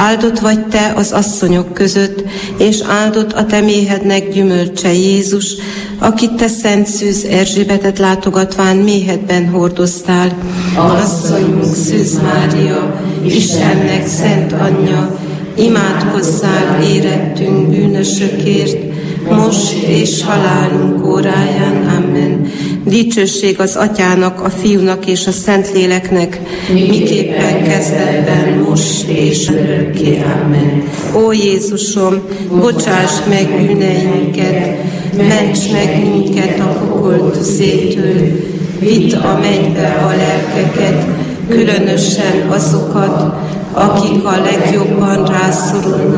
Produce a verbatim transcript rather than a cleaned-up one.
Áldott vagy te az asszonyok között, és áldott a te méhednek gyümölcse Jézus, akit te Szent Szűz Erzsébetet látogatván méhedben hordoztál. Asszonyunk Szűz Mária, Istennek szent anyja, imádkozzál érettünk bűnösökért, most és halálunk óráján. Amen. Dicsőség az Atyának, a Fiúnak és a Szentléleknek, miképpen kezdetben, most és örökké. Amen. Ó Jézusom, bocsáss meg bűneinket, ments meg minket a pokol tüzétől, vidd a mennybe a lelkeket, különösen azokat, akik a legjobban rászorulnak